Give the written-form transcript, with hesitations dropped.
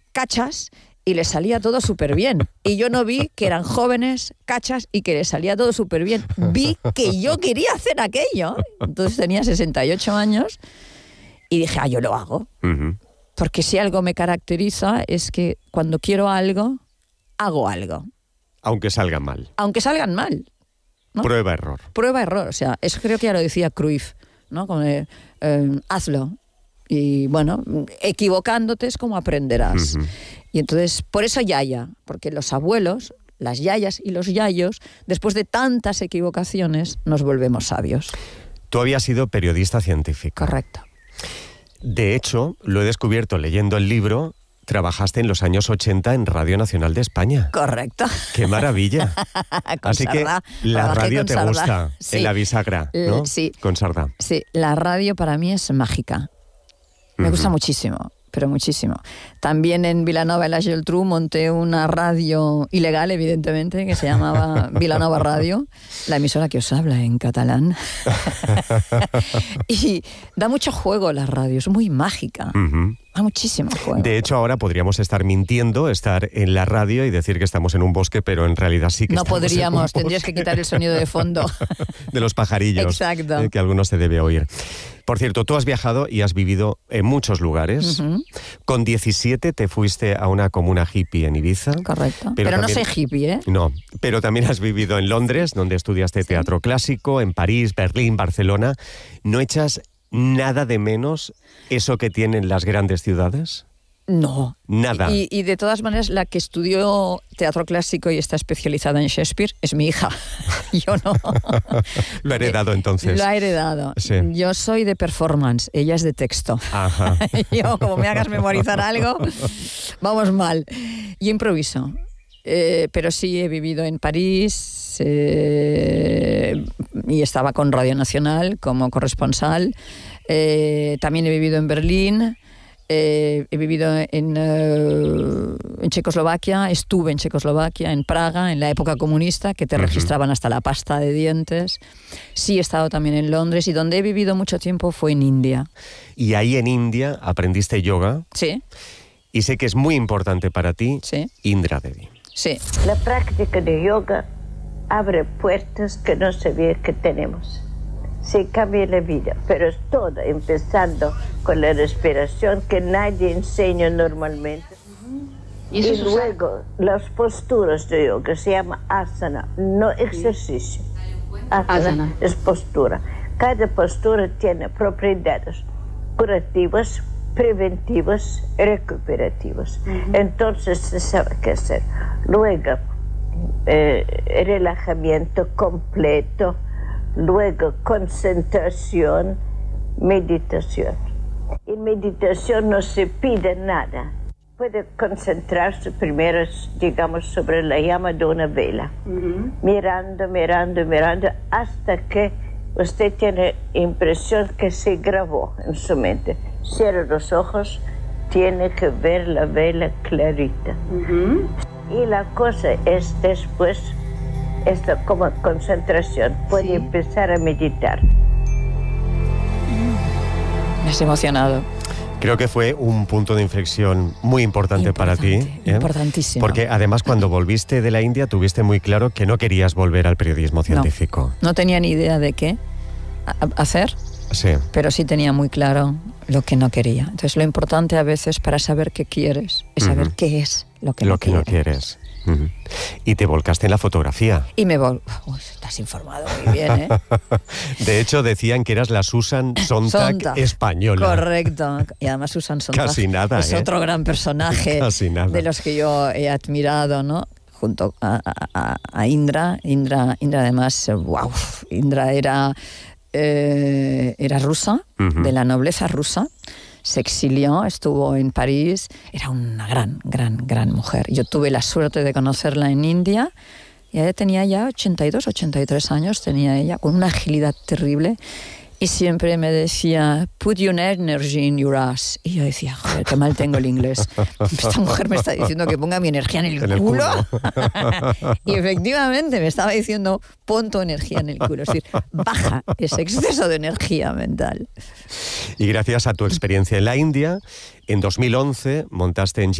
cachas y les salía todo súper bien. Y yo no vi que eran jóvenes, cachas y que les salía todo súper bien. Vi que yo quería hacer aquello. Entonces tenía 68 años y dije, yo lo hago. Uh-huh. Porque si algo me caracteriza es que cuando quiero algo, hago algo. Aunque salgan mal. Aunque salgan mal, ¿no? Prueba-error. Prueba-error. O sea, eso creo que ya lo decía Cruyff, ¿no? Como hazlo. Y bueno, equivocándote es como aprenderás. Uh-huh. Y entonces, por eso yaya, porque los abuelos, las yayas y los yayos, después de tantas equivocaciones, nos volvemos sabios. Tú habías sido periodista científica. Correcto. De hecho, lo he descubierto leyendo el libro, trabajaste en los años 80 en Radio Nacional de España. Correcto. ¡Qué maravilla! Así Sardá, que la radio te Sardá. gusta, Sí. en la bisagra, ¿no? Sí. Con Sardá. Sí, la radio para mí es mágica. Me gusta muchísimo, pero muchísimo. También en Vilanova, en la Geltrú, monté una radio ilegal, evidentemente, que se llamaba Vilanova Radio, la emisora que os habla en catalán. Y da mucho juego la radio, es muy mágica. Uh-huh. Da muchísimo juego. De hecho, ahora podríamos estar mintiendo, estar en la radio y decir que estamos en un bosque, pero en realidad sí que no estamos podríamos, en un bosque. tendrías que quitar el sonido de fondo. De los pajarillos. Exacto. Que algunos se debe oír. Por cierto, tú has viajado y has vivido en muchos lugares. Uh-huh. Con 17 te fuiste a una comuna hippie en Ibiza. Correcto. Pero no soy hippie, ¿eh? No, pero también has vivido en Londres, donde estudiaste teatro clásico, en París, Berlín, Barcelona. ¿No echas nada de menos eso que tienen las grandes ciudades? No. Nada. Y de todas maneras, la que estudió teatro clásico y está especializada en Shakespeare es mi hija. Yo no. Lo ha heredado entonces. Lo ha heredado. Sí. Yo soy de performance, ella es de texto. Ajá. Yo, como me hagas memorizar algo, vamos mal. Yo improviso. Pero sí he vivido en París y estaba con Radio Nacional como corresponsal. También he vivido en Berlín. He vivido en Checoslovaquia, estuve en Checoslovaquia, en Praga, en la época comunista, que te registraban hasta la pasta de dientes. Sí, he estado también en Londres y donde he vivido mucho tiempo fue en India. Y ahí en India aprendiste yoga. Sí. Y sé que es muy importante para ti, Sí. Indra Devi. Sí. La práctica de yoga abre puertas que no sabía que tenemos. Se cambia la vida, pero es todo empezando con la respiración que nadie enseña normalmente. Y luego las posturas de yoga se llama asana, no ejercicio. Asana es postura. Cada postura tiene propiedades curativas, preventivas, recuperativas. Entonces se sabe qué hacer. Luego, relajamiento completo. Luego, concentración, meditación. En meditación no se pide nada. Puede concentrarse primero, digamos, sobre la llama de una vela. Mirando, mirando, mirando, hasta que usted tiene impresión que se grabó en su mente. Cierra los ojos, tiene que ver la vela clarita. Y la cosa es después... Esto como concentración, puede empezar a meditar. Me has emocionado. Creo que fue un punto de inflexión muy importante para ti. Importantísimo. Porque además cuando volviste de la India tuviste muy claro que no querías volver al periodismo científico. No tenía ni idea de qué hacer, Sí. pero sí tenía muy claro lo que no quería. Entonces lo importante a veces para saber qué quieres es saber qué es lo que no quieres. Y te volcaste en la fotografía. Y me estás informado muy bien, ¿eh? De hecho, decían que eras la Susan Sontag española. Correcto. Y además Susan Sontag Casi nada, es otro gran personaje Casi nada. de los que yo he admirado, ¿no? Junto a Indra. Indra además, wow. Indra era rusa, de la nobleza rusa. Se exilió, estuvo en París, era una gran mujer. Yo tuve la suerte de conocerla en India y ella tenía ya 82, 83 años, tenía ella, con una agilidad terrible. Y siempre me decía, put your energy in your ass. Y yo decía, joder, qué mal tengo el inglés. Esta mujer me está diciendo que ponga mi energía en el culo. Y efectivamente me estaba diciendo, pon tu energía en el culo. Es decir, baja ese exceso de energía mental. Y gracias a tu experiencia en la India, en 2011 montaste en